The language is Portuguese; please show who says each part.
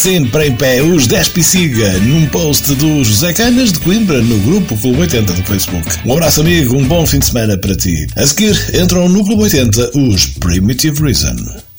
Speaker 1: sempre em pé os 10 Pisiga, num post do José Canas de Coimbra no grupo Clube 80 do Facebook. Um abraço, amigo, um bom fim de semana para ti. A seguir entram no Clube 80 os Primitive Reason.